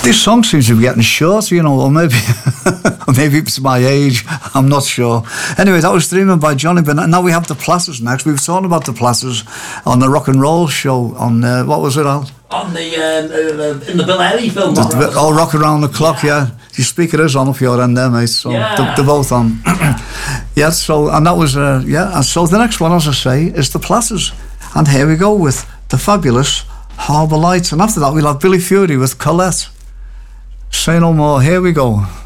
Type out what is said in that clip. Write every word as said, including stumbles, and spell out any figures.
This song seems to be getting short, you know, or maybe or maybe it's my age, I'm not sure. Anyway, that was Dreaming by Johnny Bennett. Now we have the Platters next. We were talking about the Platters on the rock and roll show on, uh, what was it, Al? On the, um, uh, in the Bill Haley film. The, the, oh, Rock Around the Clock, yeah. yeah. Your speaker is on up your end there, mate, so yeah. they're, they're both on. Yeah, so, and that was, uh, yeah, and so the next one, as I say, is the Platters. And here we go with the fabulous Harbour Lights. And after that, we'll have Billy Fury with Colette. Say no more, here we go.